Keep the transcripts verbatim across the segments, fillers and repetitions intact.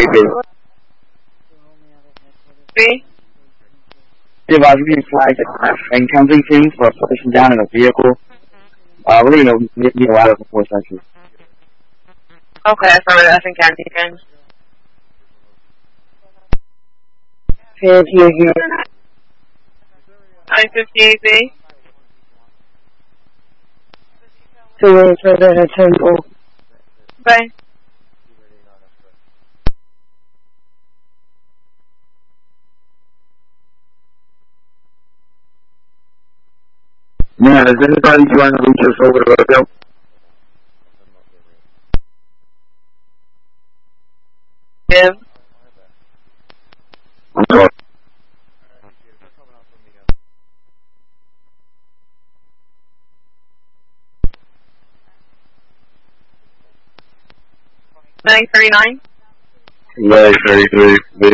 B. Be advised, we're being flagged in Kensington for a person down in a vehicle. Uh, we're going to need a ladder for four seconds. Okay, affirmative, that's in Kensington. Thank you, here. nine fifty-eight B. Two minutes further at Temple. Bye. Man, is anybody trying to reach us over the radio? Yeah. I'm sorry. nine thirty-nine. nine thirty-three B.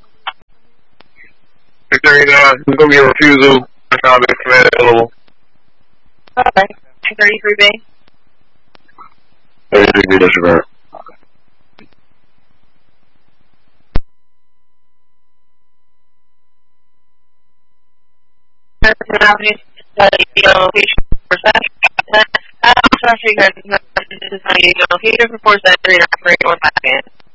nine thirty-nine, there's going to be a refusal. I found it command available. Okay. nine thirty-three B. thirty-three B, disregard. Avenue, location for that. I'm sorry, guys. This is how you know. Location for four seven three nine three one five.